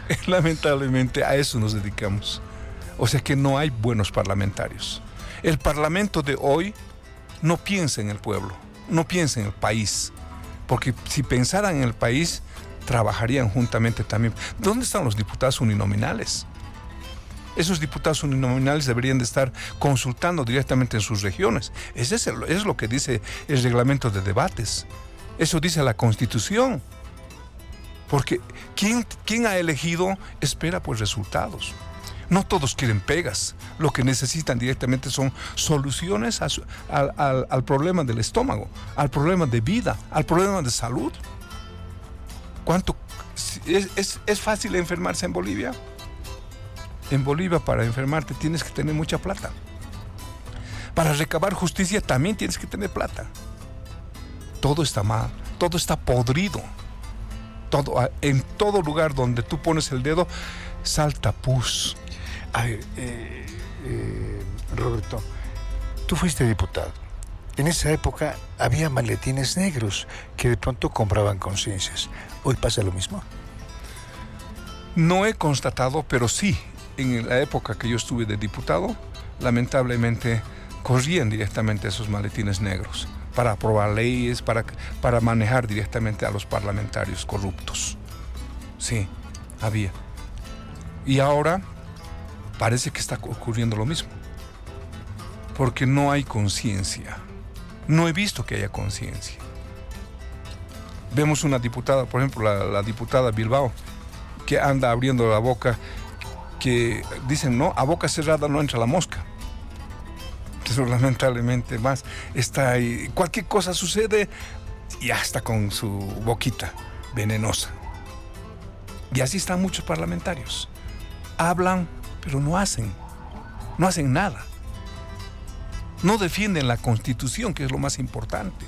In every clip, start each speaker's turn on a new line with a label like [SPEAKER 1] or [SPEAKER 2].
[SPEAKER 1] Lamentablemente a eso nos dedicamos. O sea que no hay buenos parlamentarios. El parlamento de hoy no piensa en el pueblo, no piensa en el país, porque si pensaran en el país, trabajarían juntamente también. ¿Dónde están los diputados uninominales? Esos diputados uninominales deberían de estar consultando directamente en sus regiones. Es lo que dice el reglamento de debates. Eso dice la Constitución. Porque ¿quién ha elegido espera pues resultados? No todos quieren pegas. Lo que necesitan directamente son soluciones al problema del estómago, al problema de vida, al problema de salud. ¿Es fácil enfermarse en Bolivia? En Bolivia, para enfermarte tienes que tener mucha plata. Para recabar justicia también tienes que tener plata. Todo está mal, todo está podrido. En todo lugar donde tú pones el dedo, salta pus.
[SPEAKER 2] A ver, Roberto, tú fuiste diputado. En esa época había maletines negros que de pronto compraban conciencias. ¿Hoy pasa lo mismo?
[SPEAKER 1] No he constatado, pero sí, en la época que yo estuve de diputado, lamentablemente corrían directamente esos maletines negros para aprobar leyes, para manejar directamente a los parlamentarios corruptos. Sí, había. Y ahora parece que está ocurriendo lo mismo, porque no hay conciencia. No he visto que haya conciencia. Vemos una diputada, por ejemplo, la diputada Bilbao, que anda abriendo la boca, que dicen, no, a boca cerrada no entra la mosca. Eso lamentablemente más está ahí. Cualquier cosa sucede y ya está con su boquita venenosa. Y así están muchos parlamentarios. Hablan, pero no hacen nada. No defienden la Constitución, que es lo más importante.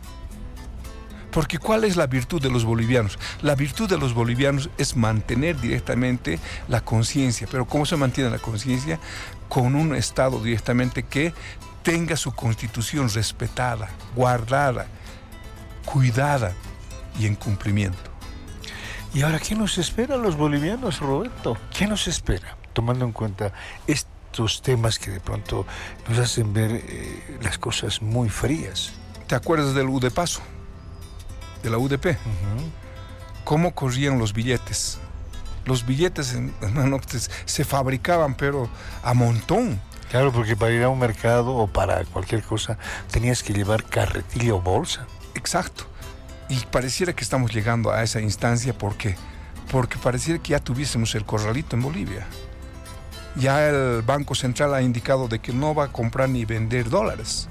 [SPEAKER 1] Porque ¿cuál es la virtud de los bolivianos? La virtud de los bolivianos es mantener directamente la conciencia. Pero ¿cómo se mantiene la conciencia? Con un Estado directamente que tenga su Constitución respetada, guardada, cuidada y en cumplimiento.
[SPEAKER 2] ¿Y ahora qué nos espera a los bolivianos, Roberto? ¿Qué nos espera? Tomando en cuenta estos temas que de pronto nos hacen ver las cosas muy frías.
[SPEAKER 1] ¿Te acuerdas del UDEPASO? De la UDP. ¿Cómo corrían los billetes? Los billetes se fabricaban, pero a montón.
[SPEAKER 2] Claro, porque para ir a un mercado o para cualquier cosa tenías que llevar carretilla o bolsa.
[SPEAKER 1] Exacto. Y pareciera que estamos llegando a esa instancia. ¿Por qué? Porque pareciera que ya tuviésemos el corralito en Bolivia. Ya el Banco Central ha indicado de que no va a comprar ni vender dólares.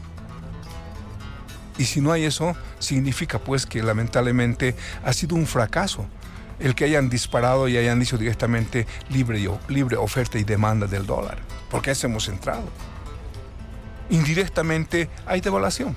[SPEAKER 1] Y si no hay eso, significa pues que lamentablemente ha sido un fracaso el que hayan disparado y hayan dicho directamente libre oferta y demanda del dólar, porque a eso hemos entrado. Indirectamente hay devaluación.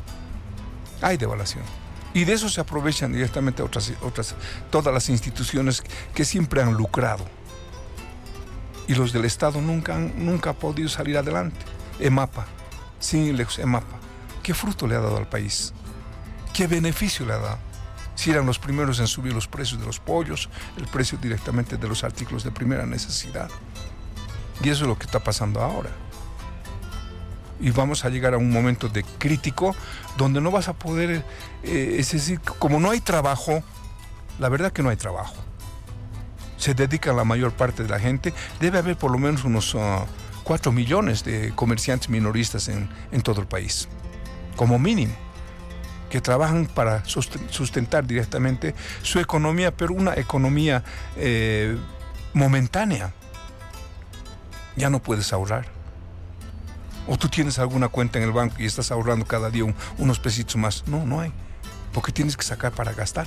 [SPEAKER 1] Y de eso se aprovechan directamente todas las instituciones que siempre han lucrado. Y los del Estado nunca han podido salir adelante. EMAPA, sin EMAPA. ¿Qué fruto le ha dado al país? ¿Qué beneficio le ha dado? Si eran los primeros en subir los precios de los pollos, el precio directamente de los artículos de primera necesidad. Y eso es lo que está pasando ahora. Y vamos a llegar a un momento de crítico donde no vas a poder, es decir, como no hay trabajo, la verdad que no hay trabajo. Se dedica la mayor parte de la gente. Debe haber por lo menos unos 4 millones de comerciantes minoristas en todo el país, como mínimo, que trabajan para sustentar directamente su economía, pero una economía momentánea. Ya no puedes ahorrar. O tú tienes alguna cuenta en el banco y estás ahorrando cada día unos pesitos más. No hay, porque tienes que sacar para gastar.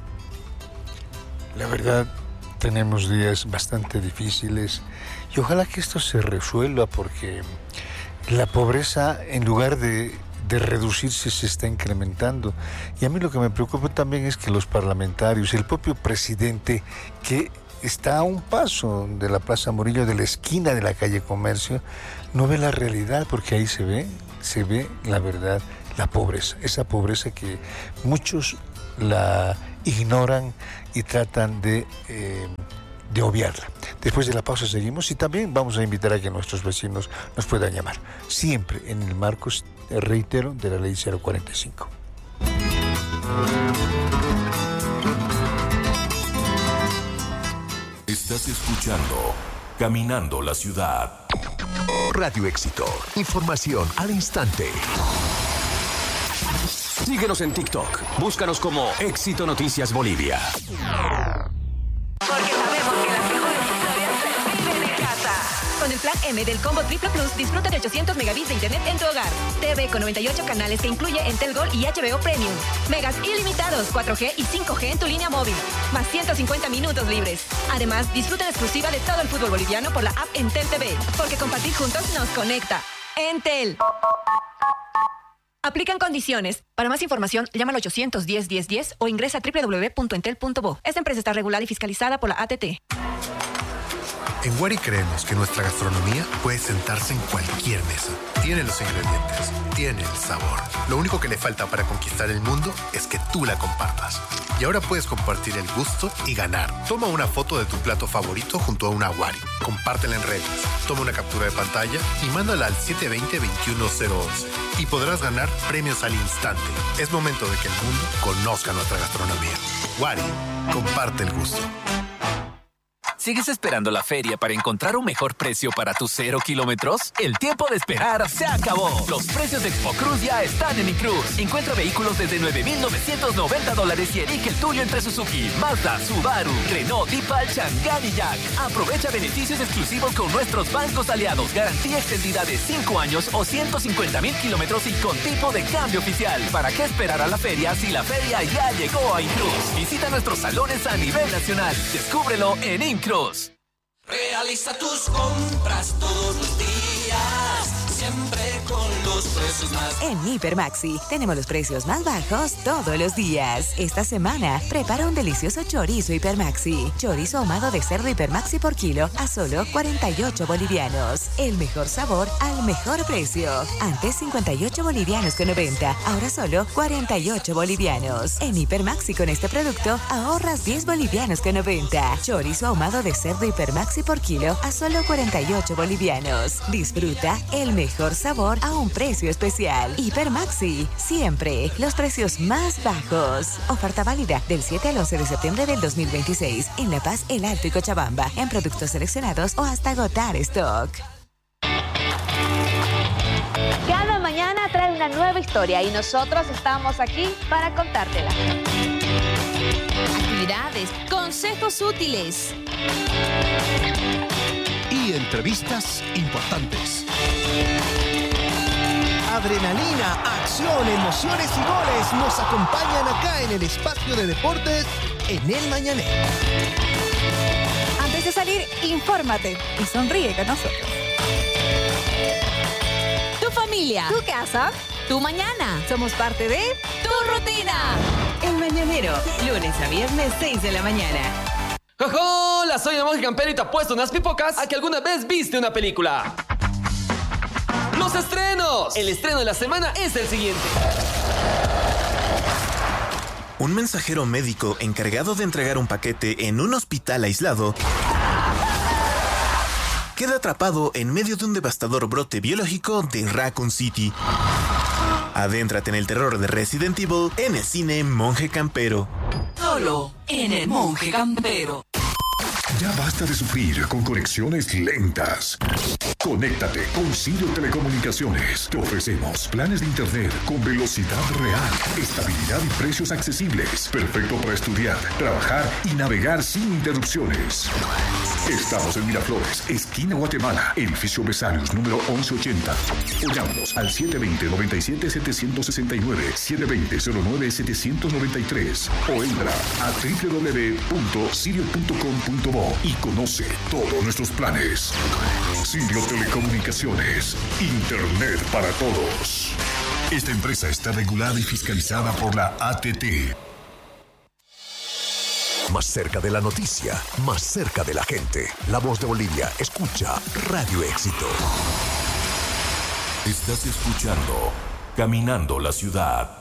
[SPEAKER 2] La verdad, tenemos días bastante difíciles y ojalá que esto se resuelva, porque la pobreza, en lugar de reducirse, se está incrementando. Y a mí lo que me preocupa también es que los parlamentarios, el propio presidente, que está a un paso de la Plaza Murillo, de la esquina de la calle Comercio, no ve la realidad, porque ahí se ve la verdad, la pobreza, esa pobreza que muchos la ignoran y tratan de de obviarla. Después de la pausa seguimos y también vamos a invitar a que nuestros vecinos nos puedan llamar. Siempre en el marco, reitero, de la ley 045.
[SPEAKER 3] Estás escuchando Caminando la Ciudad.
[SPEAKER 4] Radio Éxito. Información al instante.
[SPEAKER 5] Síguenos en TikTok. Búscanos como Éxito Noticias Bolivia.
[SPEAKER 6] Porque sabemos que las mejores historias se viven en casa. Con el plan M del Combo Triple Plus, disfruta de 800 megabits de internet en tu hogar. TV con 98 canales que incluye Entel Gold y HBO Premium. Megas ilimitados, 4G y 5G en tu línea móvil. Más 150 minutos libres. Además, disfruta en exclusiva de todo el fútbol boliviano por la app Entel TV. Porque compartir juntos nos conecta. Entel. Aplican condiciones. Para más información, llama al 810-1010 o ingresa a www.entel.bo. Esta empresa está regulada y fiscalizada por la ATT.
[SPEAKER 7] En Wari creemos que nuestra gastronomía puede sentarse en cualquier mesa. Tiene los ingredientes, tiene el sabor. Lo único que le falta para conquistar el mundo es que tú la compartas. Y ahora puedes compartir el gusto y ganar. Toma una foto de tu plato favorito junto a una Wari. Compártela en redes. Toma una captura de pantalla y mándala al 720-21011. Y podrás ganar premios al instante. Es momento de que el mundo conozca nuestra gastronomía. Wari, comparte el gusto.
[SPEAKER 8] ¿Sigues esperando la feria para encontrar un mejor precio para tus 0 kilómetros? El tiempo de esperar se acabó. Los precios de Expo Cruz ya están en iCruz. Encuentra vehículos desde $9,990 y elige el tuyo entre Suzuki, Mazda, Subaru, Renault, Dipal, Chang'an y Jack. Aprovecha beneficios exclusivos con nuestros bancos aliados. Garantía extendida de 5 años o 150,000 kilómetros y con tipo de cambio oficial. ¿Para qué esperar a la feria si la feria ya llegó a iCruz? Visita nuestros salones a nivel nacional. Descúbrelo en iCruz.
[SPEAKER 9] Realiza tus compras todos los días, siempre con los precios más.
[SPEAKER 10] En Hipermaxi tenemos los precios más bajos todos los días. Esta semana prepara un delicioso chorizo Hipermaxi. Chorizo ahumado de cerdo Hipermaxi por kilo a solo 48 bolivianos. El mejor sabor al mejor precio. Antes 58 bolivianos con 90, ahora solo 48 bolivianos. En Hipermaxi con este producto ahorras 10 bolivianos con 90. Chorizo ahumado de cerdo Hipermaxi por kilo a solo 48 bolivianos. Disfruta el mejor sabor a un precio especial. Hipermaxi, siempre los precios más bajos. Oferta válida del 7 al 11 de septiembre del 2026 en La Paz, El Alto y Cochabamba, en productos seleccionados o hasta agotar stock.
[SPEAKER 11] Cada mañana trae una nueva historia y nosotros estamos aquí para contártela.
[SPEAKER 12] Actividades, consejos útiles
[SPEAKER 4] Y entrevistas importantes.
[SPEAKER 13] Adrenalina, acción, emociones y goles nos acompañan acá en el espacio de deportes en El Mañanero.
[SPEAKER 14] Antes de salir, infórmate y sonríe con nosotros.
[SPEAKER 12] Tu familia,
[SPEAKER 14] Tu casa,
[SPEAKER 12] tu mañana.
[SPEAKER 14] somos parte de
[SPEAKER 12] Tu rutina.
[SPEAKER 15] El Mañanero, lunes a viernes, 6 de la mañana.
[SPEAKER 16] Hola, soy el Monje Campero y te apuesto unas pipocas a que alguna vez viste una película. ¡Los estrenos! El estreno de la semana es el siguiente.
[SPEAKER 17] Un mensajero médico encargado de entregar un paquete en un hospital aislado queda atrapado en medio de un devastador brote biológico de Raccoon City. Adéntrate en el terror de Resident Evil en el cine Monje Campero.
[SPEAKER 9] Solo en el Monje Campero.
[SPEAKER 18] Ya basta de sufrir con conexiones lentas. Conéctate con Sirio Telecomunicaciones. Te ofrecemos planes de internet con velocidad real, estabilidad y precios accesibles. Perfecto para estudiar, trabajar y navegar sin interrupciones. Estamos en Miraflores, esquina Guatemala, edificio Besarios, número 1180. O llámanos al 720-97-769, 720-09-793 o entra a www.sirio.com.bo y conoce todos nuestros planes. Sirio Telecomunicaciones, Internet para todos. Esta empresa está regulada y fiscalizada por la ATT.
[SPEAKER 4] Más cerca de la noticia, más cerca de la gente. La voz de Bolivia, escucha Radio Éxito.
[SPEAKER 3] Estás escuchando Caminando la Ciudad.